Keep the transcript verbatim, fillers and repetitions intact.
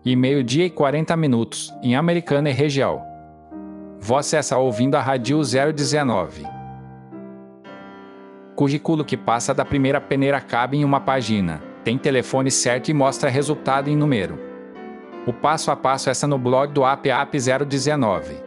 e meio-dia e quarenta minutos, em Americana e região. Você está ouvindo a Rádio zero dezenove. Currículo que passa da primeira peneira cabe em uma página, tem telefone certo e mostra resultado em número. O passo a passo está no blog do A P A P zero dezenove.